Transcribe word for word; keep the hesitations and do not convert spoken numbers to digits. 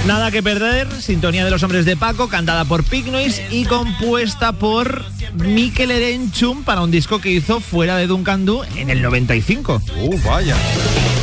Nada que perder, sintonía de Los Hombres de Paco, cantada por Picnoise y compuesta por Mikel Erenchun para un disco que hizo Fuera de Duncan Du en el noventa y cinco. ¡Uh, vaya!